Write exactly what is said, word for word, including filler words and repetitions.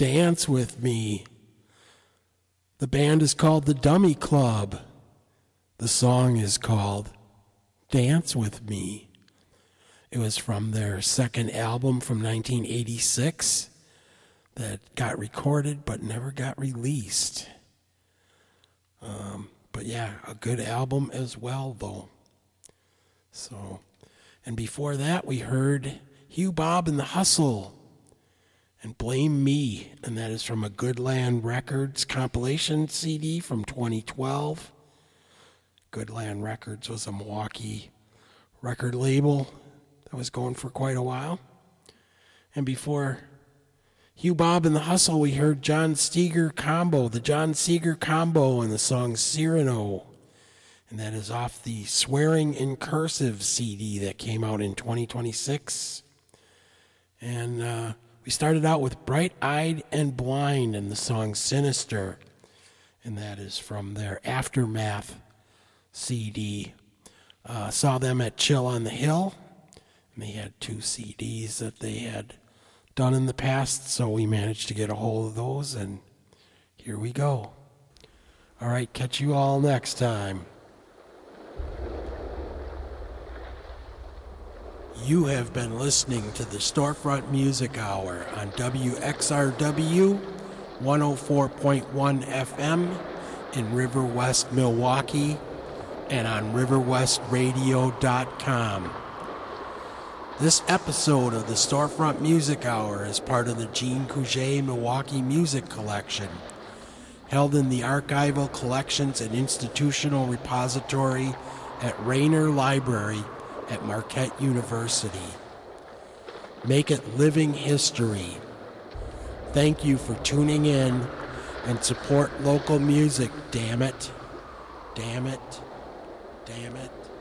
Dance With Me. The band is called The Dummy Club. The song is called Dance With Me. It was from their second album from nineteen eighty-six that got recorded but never got released. Um, but yeah, a good album as well, though. So, and before that, we heard Hugh Bob and the Hustle and Blame Me, and that is from a Goodland Records compilation C D from twenty twelve. Goodland Records was a Milwaukee record label that was going for quite a while. And before Hugh Bob and the Hustle, we heard John Steger Combo, the John Seeger Combo, and the song Cyrano. And that is off the Swearing in Cursive C D that came out in twenty twenty-six. And uh, we started out with Bright Eyed and Blind and the song Sinister. And that is from their Aftermath C D. Uh, saw them at Chill on the Hill. And they had two C Ds that they had done in the past, so we managed to get a hold of those, and here we go. All right, catch you all next time. You have been listening to the Storefront Music Hour on W X R W one oh four point one F M in River West, Milwaukee, and on river west radio dot com. This episode of the Storefront Music Hour is part of the Jean Couget Milwaukee Music Collection, held in the Archival Collections and Institutional Repository at Rayner Library at Marquette University. Make it living history. Thank you for tuning in and support local music, damn it. Damn it. Damn it.